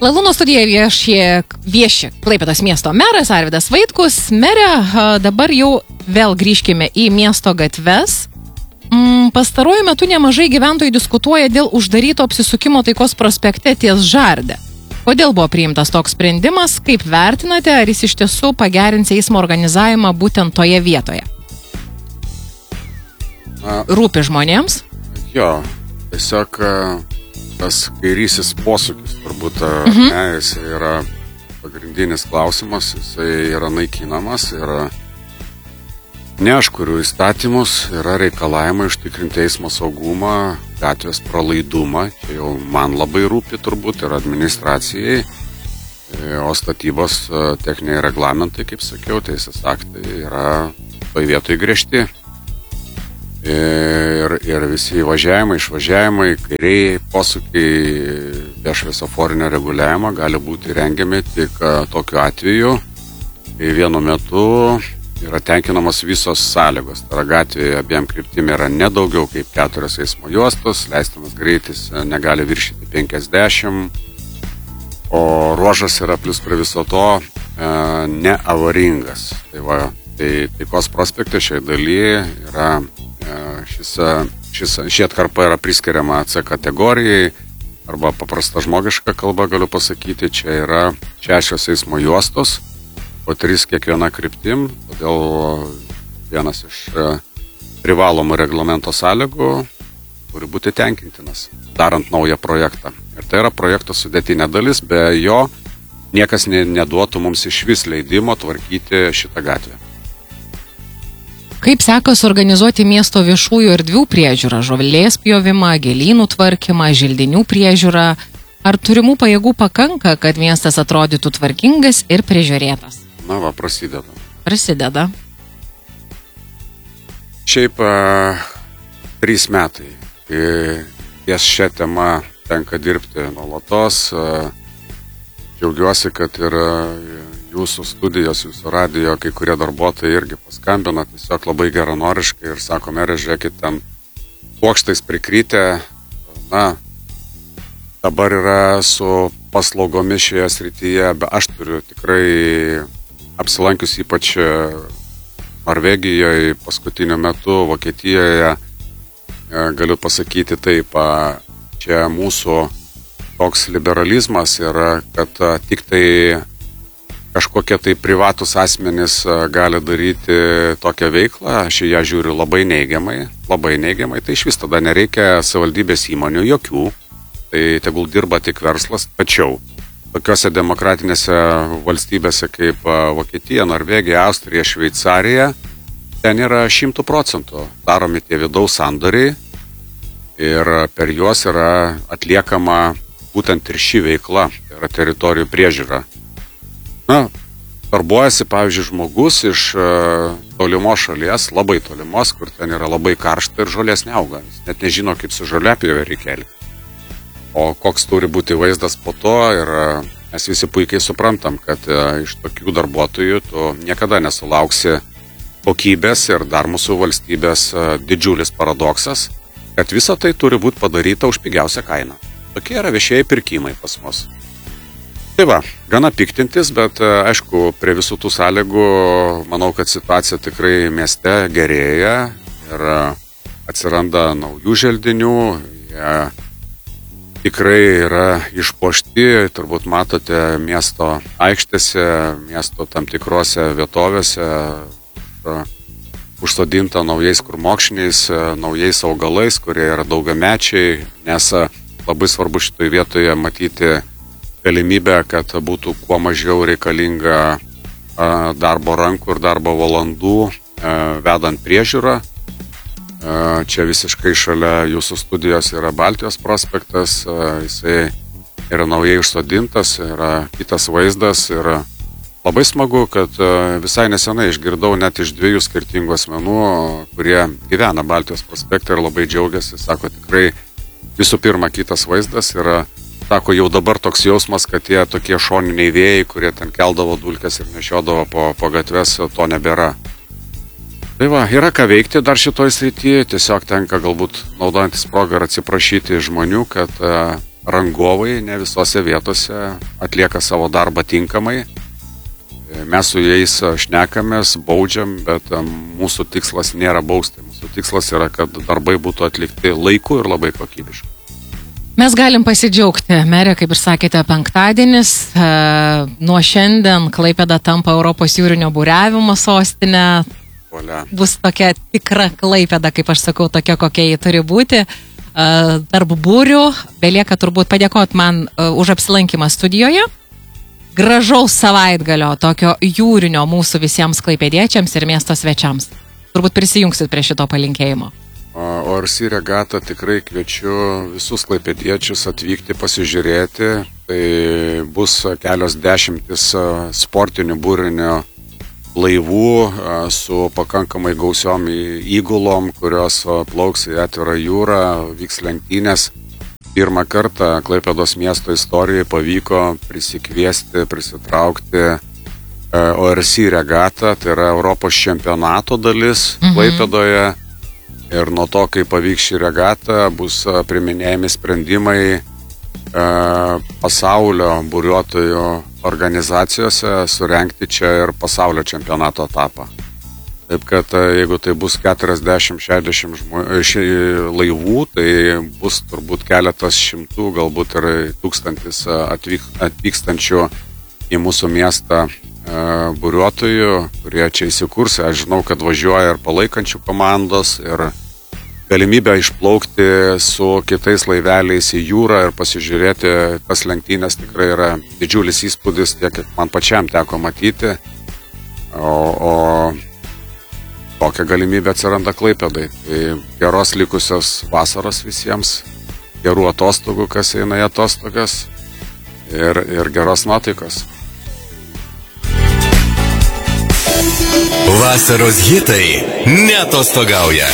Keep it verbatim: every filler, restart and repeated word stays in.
Lalūno studijoje vieši, vieši Klaipėdos miesto meras Arvydas Vaitkus. Mere, dabar jau vėl grįžkime į miesto gatves. Pastaruoju metu nemažai gyventojų diskutuoja dėl uždaryto apsisukimo Taikos prospekte ties Žarde. Kodėl buvo priimtas toks sprendimas, kaip vertinate, ar jis iš tiesų pagerins eismo organizavimą būtent toje vietoje? Rūpi žmonėms? Jo, tiesiog tas kairysis posūkis, turbūt, mhm. ne, jis yra pagrindinis klausimas, jisai yra naikinamas, yra ne aš kuriu įstatymus, yra reikalavimai užtikrinti eismo saugumą, gatvės pralaidumą, čia jau man labai rūpi turbūt ir administracijai, o statybos techniniai reglamentai, kaip sakiau, teisės aktai yra toj vietoj griežti. Ir, ir visi įvažiavimai, išvažiavimai, kairiai, posūkiai be šviesoforinio reguliavimo gali būti rengiami tik tokiu atveju, kai vienu metu yra tenkinamos visos sąlygos. Tai yra gatvėje abiem kryptim yra nedaugiau kaip keturios eismo juostos, leistinas greitis negali viršyti penkiasdešimt, o ruožas yra plus prie viso to e, neavaringas. Tai va, tai Taikos prospekte šiai dalyje yra Šis, šis, ši atkarpa yra priskiriama C kategorijai arba paprasta žmogiška kalba galiu pasakyti, čia yra šešios eismo juostos, po tris kiekviena kryptim, todėl vienas iš privalomų reglamento sąlygų turi būti tenkintinas, darant naują projektą. Ir tai yra projekto sudėtinė dalis, be jo niekas neduotų mums iš vis leidimo tvarkyti šitą gatvę. Kaip sekasi organizuoti miesto viešųjų erdvių priežiūrą, žolės pjovimą, gėlynų tvarkymą, želdinių priežiūrą? Ar turimų pajėgų pakanka, kad miestas atrodytų tvarkingas ir prižiūrėtas? Na va, prasideda. Prasideda. Šiaip a, trys metai. Ties šią temą tenka dirbti nuolatos. A, džiaugiuosi, kad ir jūsų studijos, jūsų radijo, kai kurie darbuotojai irgi paskambina, tiesiog labai geranoriškai ir sako, mere, žiūrėkit, ten puokštais prikrytę, na, dabar yra su paslaugomis šioje srityje, bet aš turiu tikrai apsilankius ypač Norvegijoje, paskutiniu metu Vokietijoje, galiu pasakyti taip, čia mūsų toks liberalizmas yra, kad tik tai kažkokie tai privatus asmenys gali daryti tokią veiklą, aš ją žiūriu labai neigiamai, labai neigiamai, tai iš vis tada nereikia savivaldybės įmonių jokių, tai tegul dirba tik verslas, tačiau tokiose demokratinėse valstybėse kaip Vokietija, Norvegija, Austrija, Šveicarija, ten yra šimtų procentų daromi tie vidaus sandoriai ir per juos yra atliekama būtent ir ši veikla, tai yra teritorijų priežiūra. Na, darbuojasi, pavyzdžiui, žmogus iš uh, tolimos šalies, labai tolimos, kur ten yra labai karšta ir žolės neauga. Jis net nežino, kaip su žoliapjove reikia elgtis. O koks turi būti vaizdas po to ir uh, mes visi puikiai suprantam, kad uh, iš tokių darbuotojų tu niekada nesulauksi kokybės ir dar mūsų valstybės uh, didžiulis paradoksas, kad visa tai turi būti padaryta už pigiausią kainą. Tokie yra viešieji pirkimai pas mus. Tai va, gana piktintis, bet aišku, prie visų tų sąlygų manau, kad situacija tikrai mieste gerėja ir atsiranda naujų želdinių, jie tikrai yra išpuošti, turbūt matote miesto aikštėse, miesto tam tikrose vietovėse, užsodinta naujais krūmokšniais, naujais augalais, kurie yra daugiamečiai, nes labai svarbu šitoje vietoje matyti galimybę, kad būtų kuo mažiau reikalinga darbo rankų ir darbo valandų vedant priežiūrą. Čia visiškai šalia jūsų studijos yra Baltijos prospektas, jisai yra naujai užsodintas, yra kitas vaizdas ir labai smagu, kad visai nesenai išgirdau net iš dviejų skirtingų asmenų, kurie gyvena Baltijos prospekte ir labai džiaugiasi, sako tikrai visų pirma kitas vaizdas yra. Sako, jau dabar toks jausmas, kad tie tokie šoniniai vėjai, kurie ten keldavo dulkes ir nešiodavo po, po gatves, to nebėra. Tai va, yra ką veikti dar šitoj srityje, tiesiog tenka galbūt naudojantis progą ir atsiprašyti žmonių, kad rangovai ne visose vietose atlieka savo darbą tinkamai. Mes su jais šnekamės, baudžiam, bet mūsų tikslas nėra bausti. Mūsų tikslas yra, kad darbai būtų atlikti laiku ir labai kokybiškai. Mes galim pasidžiaugti, merė, kaip ir sakėte, penktadienis. E, nuo šiandien Klaipėda tampa Europos jūrinio buriavimo sostinė. Volia. Bus tokia tikra Klaipėda, kaip aš sakau, tokia, kokia jį turi būti. E, tarp būrių belieka turbūt padėkoti man e, už apsilankymą studijoje. Gražaus savaitgalio, tokio jūrinio mūsų visiems klaipėdiečiams ir miesto svečiams. Turbūt prisijungsit prie šito palinkėjimo. O R C regatą tikrai kviečiu visus klaipėdiečius atvykti pasižiūrėti. Tai bus kelios dešimtis sportinių būrinio laivų su pakankamai gausiom įgulom, kurios plauks į atvirą jūrą, vyks lenktynės. Pirmą kartą Klaipėdos miesto istorijoje pavyko prisikviesti, prisitraukti O R C regatą, tai yra Europos čempionato dalis mhm. Klaipėdoje. Ir nuo to, kai pavyks šį regatą, bus priminėjami sprendimai e, pasaulio buriuotojų organizacijose surengti čia ir pasaulio čempionato etapą. Taip kad jeigu tai bus keturiasdešimt šešiasdešimt žmo... laivų, tai bus turbūt keletas šimtų, galbūt ir tūkstantis atvyk... atvykstančių į mūsų miestą e, buriuotojų, kurie čia įsikurs. Aš žinau, kad važiuoja ir palaikančių komandos, ir galimybę išplaukti su kitais laiveliais į jūrą ir pasižiūrėti tas lenktynės tikrai yra didžiulis įspūdis, tiek kiek man pačiam teko matyti. O, o tokia galimybė atsiranda Klaipėdai. Tai geros likusios vasaros visiems, gerų atostogų, kas eina į atostogas, ir, ir geros nuotaikos. Vasaros hitai neatostogauja.